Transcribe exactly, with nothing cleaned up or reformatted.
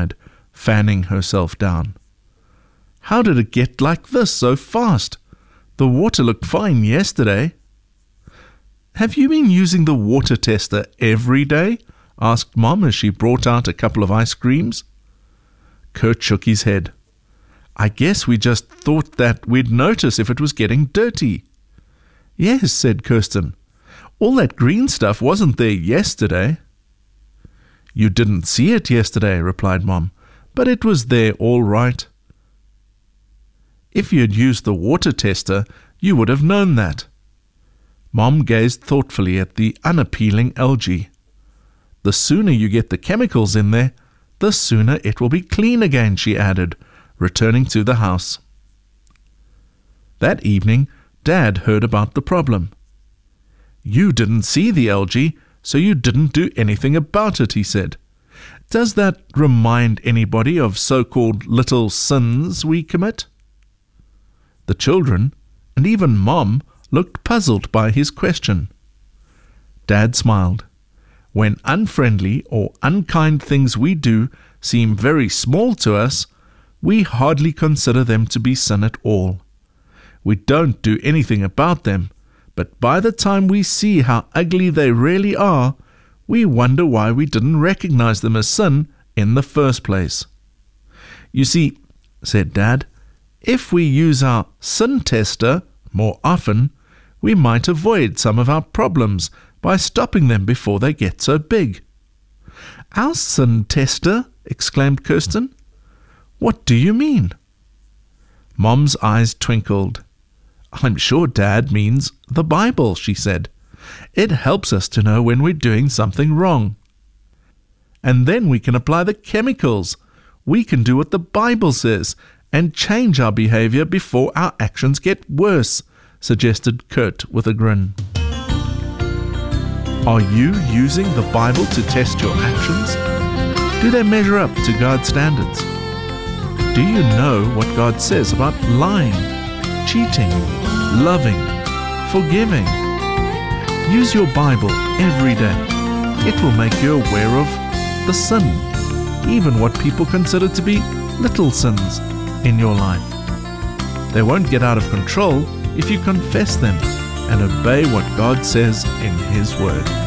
replied, fanning herself down. "How did it get like this so fast? The water looked fine yesterday." "Have you been using the water tester every day?" asked Mom as she brought out a couple of ice creams. Kurt shook his head. "I guess we just thought that we'd notice if it was getting dirty." "Yes," said Kirsten. "All that green stuff wasn't there yesterday." "You didn't see it yesterday," replied Mom, "but it was there all right." "If you had used the water tester, you would have known that." Mom gazed thoughtfully at the unappealing algae. "The sooner you get the chemicals in there, the sooner it will be clean again," she added, returning to the house. That evening, Dad heard about the problem. "You didn't see the algae, so you didn't do anything about it," he said. "Does that remind anybody of so-called little sins we commit?" The children, and even Mom, looked puzzled by his question. Dad smiled. "When unfriendly or unkind things we do seem very small to us, we hardly consider them to be sin at all. We don't do anything about them, but by the time we see how ugly they really are, we wonder why we didn't recognize them as sin in the first place." "You see," said Dad, "if we use our sin tester more often, we might avoid some of our problems by stopping them before they get so big." "Our sin tester?" exclaimed Kirsten. "What do you mean?" Mom's eyes twinkled. "I'm sure Dad means the Bible," she said. "It helps us to know when we're doing something wrong. And then we can apply the chemicals. We can do what the Bible says and change our behavior before our actions get worse," suggested Kurt with a grin. Are you using the Bible to test your actions? Do they measure up to God's standards? Do you know what God says about lying, cheating, loving, forgiving? Use your Bible every day. It will make you aware of the sin, even what people consider to be little sins in your life. They won't get out of control if you confess them and obey what God says in His Word.